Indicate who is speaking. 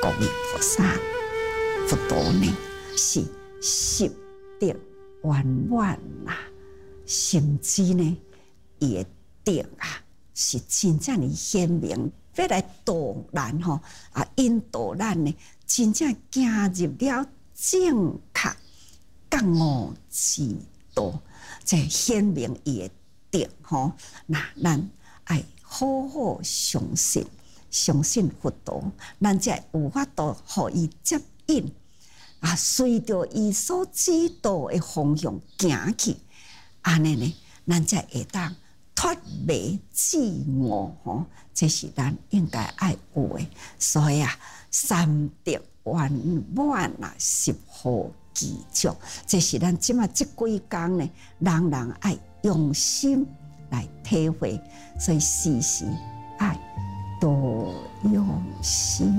Speaker 1: 各位菩萨、佛陀呢，是十德圆满啦，甚至呢，伊的德啊，是真正的显明，要来导咱吼引导咱呢，真正行入了正确觉悟之道，这显明伊的德吼。那咱爱好好相信佛陀，咱才有法度互伊接引随着伊所指导的方向行去，安尼呢，咱才会当脱离自我吼，这是咱应该爱有的。所以三德圆满十好具足，这是咱即马即几工呢，人人爱用心来体会，所以时时爱多用心。